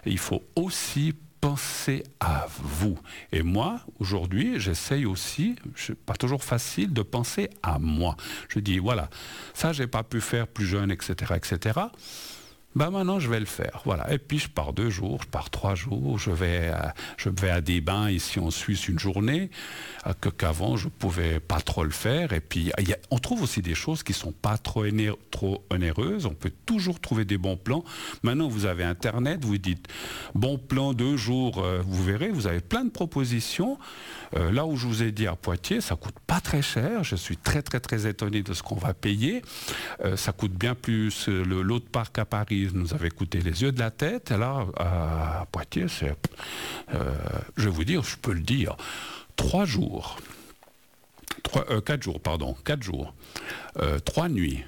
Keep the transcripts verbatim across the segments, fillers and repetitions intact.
il faut aussi penser à vous. Et moi, aujourd'hui, j'essaye aussi, c'est pas toujours facile, de penser à moi. Je dis, voilà, ça, j'ai pas pu faire plus jeune, et cetera, et cetera. Ben maintenant, je vais le faire. Voilà. Et puis, je pars deux jours, je pars trois jours, je vais à, je vais à des bains ici en Suisse une journée, que qu'avant, je pouvais pas trop le faire. Et puis, y a, on trouve aussi des choses qui sont pas trop, oné- trop onéreuses. On peut toujours trouver des bons plans. Maintenant, vous avez Internet, vous dites, bon plan, deux jours, euh, vous verrez, vous avez plein de propositions. Euh, là où je vous ai dit à Poitiers, ça coûte pas très cher. Je suis très, très, très étonné de ce qu'on va payer. Euh, ça coûte bien plus. Le, l'autre parc à Paris nous avait coûté les yeux de la tête. Et là, à Poitiers, c'est, euh, je vais vous dire, je peux le dire, trois jours, trois, euh, quatre jours, pardon, quatre jours, euh, trois nuits,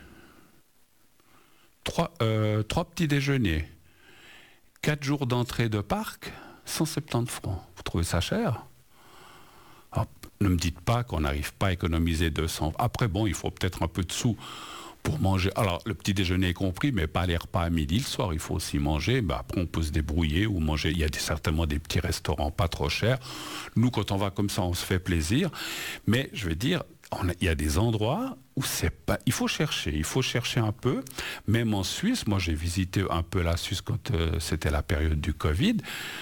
trois, euh, trois petits déjeuners, quatre jours d'entrée de parc, cent soixante-dix francs. Vous trouvez ça cher ? Alors, ne me dites pas qu'on n'arrive pas à économiser deux cents. Après, bon, il faut peut-être un peu de sous pour manger. Alors, le petit déjeuner est compris, mais pas les repas à midi. Le soir, il faut aussi manger. Ben, après, on peut se débrouiller ou manger. Il y a des, certainement des petits restaurants pas trop chers. Nous, quand on va comme ça, on se fait plaisir. Mais, je veux dire, on a, il y a des endroits où c'est pas... Il faut chercher. Il faut chercher un peu. Même en Suisse, moi, j'ai visité un peu la Suisse quand euh, c'était la période du Covid.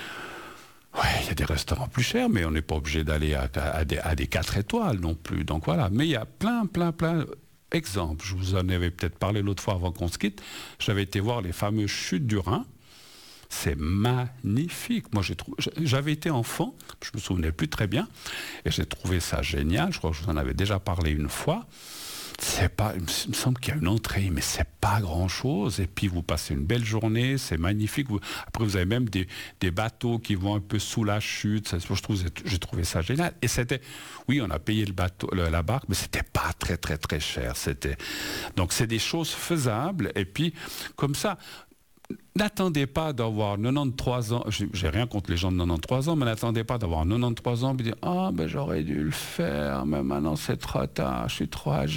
Ouais, il y a des restaurants plus chers, mais on n'est pas obligé d'aller à, à, à, des, à des quatre étoiles non plus. Donc voilà. Mais il y a plein, plein, plein... Exemple, je vous en avais peut-être parlé l'autre fois avant qu'on se quitte, j'avais été voir les fameuses chutes du Rhin. C'est magnifique. Moi, j'ai trouvé, j'avais été enfant, je me souvenais plus très bien, et j'ai trouvé ça génial. Je crois que je vous en avais déjà parlé une fois. C'est pas, il me semble qu'il y a une entrée, mais c'est pas grand-chose. Et puis vous passez une belle journée, c'est magnifique. Vous, après vous avez même des, des bateaux qui vont un peu sous la chute. Ça, je trouve, j'ai trouvé ça génial. Et c'était, oui, on a payé le bateau, le, la barque, mais c'était pas très très très cher. C'était, donc c'est des choses faisables. Et puis comme ça. N'attendez pas d'avoir quatre-vingt-treize ans, j'ai, j'ai rien contre les gens de quatre-vingt-treize ans, mais n'attendez pas d'avoir quatre-vingt-treize ans et dire « Ah, ben j'aurais dû le faire, mais maintenant c'est trop tard, je suis trop âgé. »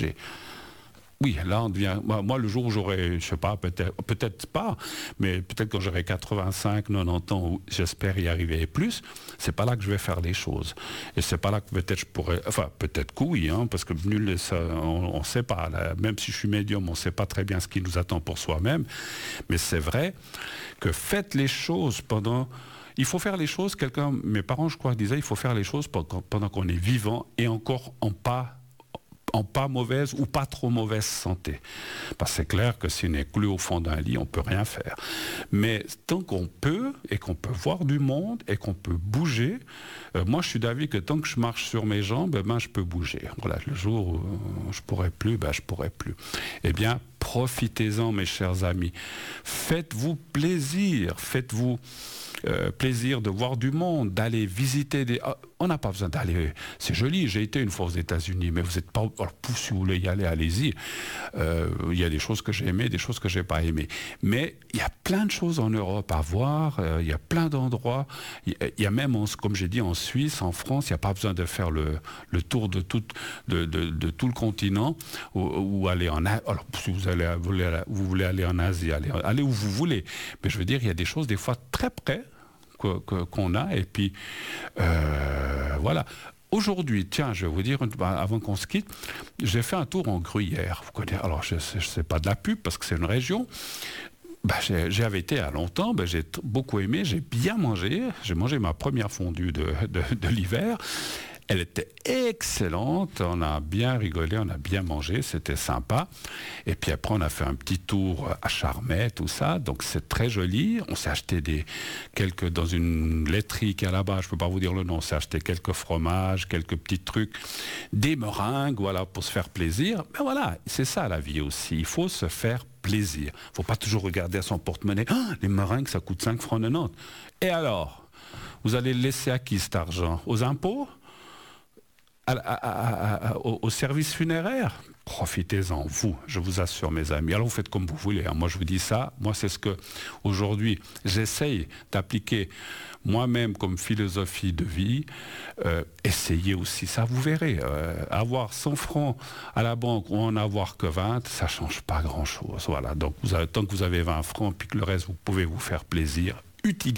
Oui, là on devient... Moi, moi le jour où j'aurai, je sais pas, peut-être, peut-être pas, mais peut-être quand j'aurai quatre-vingt-cinq, quatre-vingt-dix ans, j'espère y arriver plus, c'est pas là que je vais faire les choses. Et c'est pas là que peut-être je pourrais... Enfin, peut-être que oui, hein, parce que nul, ça, on ne sait pas. Là, même si je suis médium, on ne sait pas très bien ce qui nous attend pour soi-même. Mais c'est vrai que faites les choses pendant... Il faut faire les choses, quelqu'un, mes parents, je crois, disaient, il faut faire les choses pendant, pendant qu'on est vivant et encore en pas... en pas mauvaise ou pas trop mauvaise santé. Parce que c'est clair que si on est cloué au fond d'un lit, on ne peut rien faire. Mais tant qu'on peut, et qu'on peut voir du monde, et qu'on peut bouger, euh, moi je suis d'avis que tant que je marche sur mes jambes, eh ben, je peux bouger. Voilà, le jour où euh, je ne pourrai plus, ben, je ne pourrai plus. Eh bien, profitez-en, mes chers amis. Faites-vous plaisir, faites-vous... Euh, plaisir de voir du monde, d'aller visiter des... Ah, on n'a pas besoin d'aller... C'est joli, j'ai été une fois aux États-Unis, mais vous n'êtes pas... Alors, si vous voulez y aller, allez-y. Euh, il y a des choses que j'ai aimées, des choses que je n'ai pas aimées. Mais il y a plein de choses en Europe à voir, euh, il y a plein d'endroits. Il y a même, en, comme j'ai dit, en Suisse, en France, il n'y a pas besoin de faire le, le tour de tout, de, de, de tout le continent ou, ou aller en... Alors, si vous, allez, vous, voulez, vous voulez aller en Asie, allez, allez où vous voulez. Mais je veux dire, il y a des choses, des fois, très près Que, que, qu'on a, et puis euh, voilà. Aujourd'hui, tiens, je vais vous dire, avant qu'on se quitte, j'ai fait un tour en Gruyère. Vous connaissez, alors, je ne sais pas de la pub, parce que c'est une région. Ben, j'ai, j'y avais été à longtemps, ben, j'ai t- beaucoup aimé, j'ai bien mangé. J'ai mangé ma première fondue de, de, de l'hiver. Elle était excellente, on a bien rigolé, on a bien mangé, c'était sympa. Et puis après, on a fait un petit tour à Charmet, tout ça, donc c'est très joli. On s'est acheté des, quelques, dans une laiterie qui est là-bas, je ne peux pas vous dire le nom, on s'est acheté quelques fromages, quelques petits trucs, des meringues, voilà, pour se faire plaisir. Mais voilà, c'est ça la vie aussi, il faut se faire plaisir. Il ne faut pas toujours regarder à son porte-monnaie, ah, les meringues, ça coûte cinq francs quatre-vingt-dix. Et alors, vous allez le laisser à qui cet argent ? Aux impôts ? À, à, à, à, au, au service funéraire, profitez-en, vous, je vous assure, mes amis. Alors vous faites comme vous voulez, hein. Moi je vous dis ça, moi c'est ce que aujourd'hui j'essaye d'appliquer moi-même comme philosophie de vie. Euh, essayez aussi ça, vous verrez. Euh, avoir cent francs à la banque ou en avoir que vingt, ça ne change pas grand-chose. Voilà. Donc vous avez, tant que vous avez vingt francs, puis que le reste vous pouvez vous faire plaisir, utilisez.